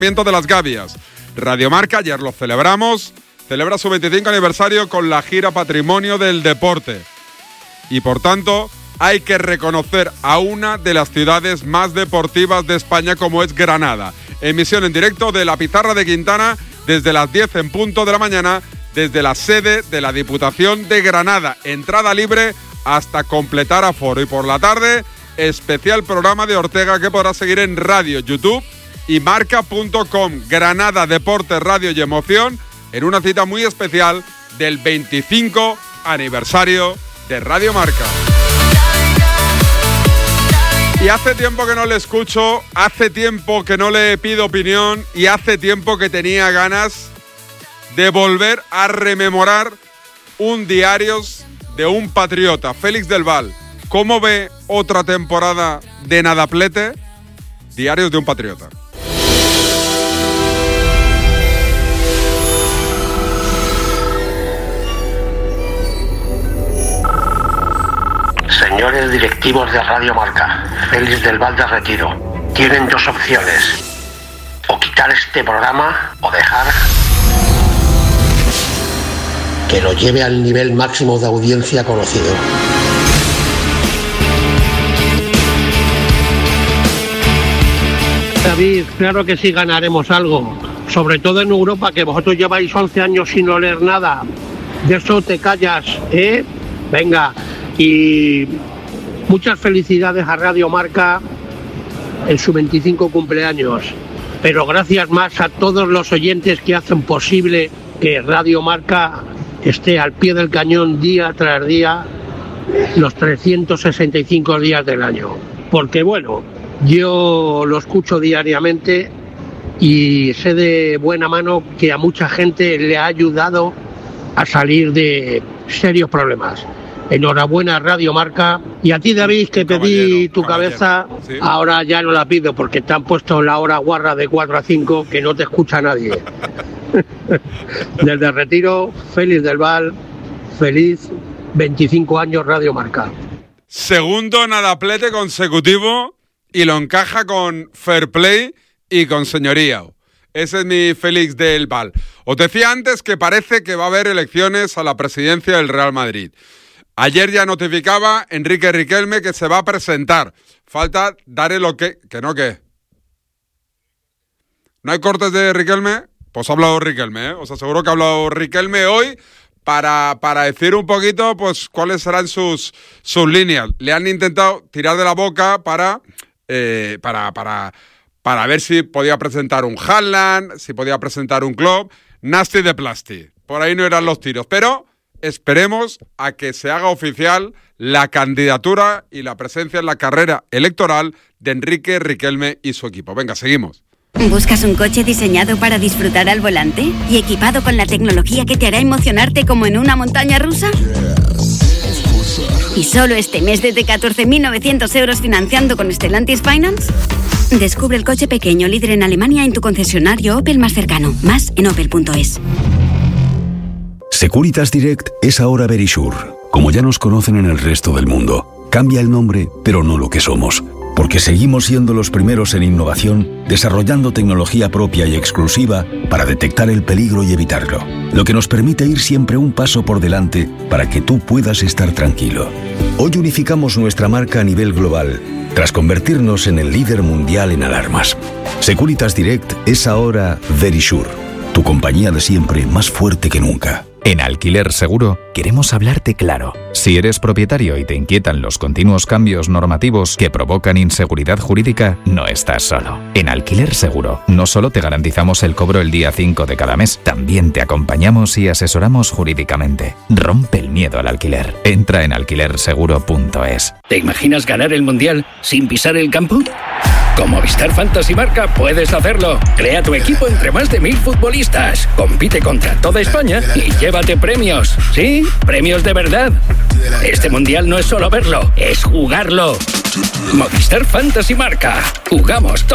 de las Gavias. Radio Marca, ayer lo celebramos, celebra su 25 aniversario con la gira Patrimonio del Deporte. Y por tanto, hay que reconocer a una de las ciudades más deportivas de España como es Granada. Emisión en directo de la Pizarra de Quintana desde las 10 en punto de la mañana, desde la sede de la Diputación de Granada. Entrada libre hasta completar aforo. Y por la tarde, especial programa de Ortega que podrás seguir en radio, YouTube y marca.com. Granada, deporte, radio y emoción en una cita muy especial del 25 aniversario de Radio Marca. Y hace tiempo que no le escucho, hace tiempo que no le pido opinión y hace tiempo que tenía ganas de volver a rememorar un Diarios de un Patriota. Félix del Val, ¿cómo ve otra temporada de Nadaplete? Diarios de un Patriota. Señores directivos de Radio Marca, Félix del Val de Retiro, tienen dos opciones: o quitar este programa o dejar que lo lleve al nivel máximo de audiencia conocido. David, claro que sí ganaremos algo, sobre todo en Europa, que vosotros lleváis 11 años sin oler nada. De eso te callas, ¿eh? Venga. Y muchas felicidades a Radio Marca en su 25 cumpleaños. Pero gracias más a todos los oyentes que hacen posible que Radio Marca esté al pie del cañón día tras día, los 365 días del año. Porque bueno, yo lo escucho diariamente y sé de buena mano que a mucha gente le ha ayudado a salir de serios problemas. Enhorabuena Radio Marca. Y a ti, David, que pedí tu cabeza, sí. Ahora ya no la pido porque te han puesto la hora guarra de 4 a 5 que no te escucha nadie. Desde Retiro, Félix del Val, feliz 25 años Radio Marca. Segundo nadaplete consecutivo y lo encaja con fair play y con señoría. Ese es mi Félix del Val. Os decía antes que parece que va a haber elecciones a la presidencia del Real Madrid. Ayer ya notificaba Enrique Riquelme que se va a presentar. Falta dar el ok. ¿Que no qué? ¿No hay cortes de Riquelme? Pues ha hablado Riquelme, ¿eh? Os aseguro que ha hablado Riquelme hoy para decir un poquito pues cuáles serán sus líneas. Le han intentado tirar de la boca para ver si podía presentar un Haaland, si podía presentar un Klopp. Nasty de plasti. Por ahí no eran los tiros, pero esperemos a que se haga oficial la candidatura y la presencia en la carrera electoral de Enrique Riquelme y su equipo. Venga, seguimos. ¿Buscas un coche diseñado para disfrutar al volante y equipado con la tecnología que te hará emocionarte como en una montaña rusa? ¿Y solo este mes desde 14.900 euros financiando con Stellantis Finance? Descubre el coche pequeño líder en Alemania en tu concesionario Opel más cercano. Más en opel.es. Securitas Direct es ahora Verisure, como ya nos conocen en el resto del mundo. Cambia el nombre, pero no lo que somos, porque seguimos siendo los primeros en innovación, desarrollando tecnología propia y exclusiva para detectar el peligro y evitarlo, lo que nos permite ir siempre un paso por delante para que tú puedas estar tranquilo. Hoy unificamos nuestra marca a nivel global, tras convertirnos en el líder mundial en alarmas. Securitas Direct es ahora Verisure, tu compañía de siempre más fuerte que nunca. En Alquiler Seguro queremos hablarte claro. Si eres propietario y te inquietan los continuos cambios normativos que provocan inseguridad jurídica, no estás solo. En Alquiler Seguro no solo te garantizamos el cobro el día 5 de cada mes, también te acompañamos y asesoramos jurídicamente. Rompe el miedo al alquiler. Entra en alquilerseguro.es. ¿Te imaginas ganar el Mundial sin pisar el campo? Con Movistar Fantasy Marca puedes hacerlo. Crea tu equipo entre más de 1.000 futbolistas. Compite contra toda España y llévate premios. Sí, premios de verdad. Este Mundial no es solo verlo, es jugarlo. Movistar Fantasy Marca. Jugamos